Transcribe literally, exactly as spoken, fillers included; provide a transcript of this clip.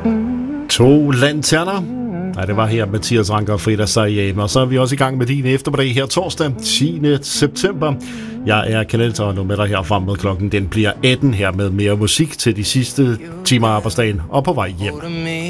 To lanterner. Nej, det var her Mathias Ranker og Frida Sariam. Og så er vi også i gang med din eftermiddag her torsdag tiende september. Jeg er Kanelter, og nu med dig her frem med klokken. Den bliver atten her med mere musik til de sidste timer af arbejdsdagen og på vej hjem.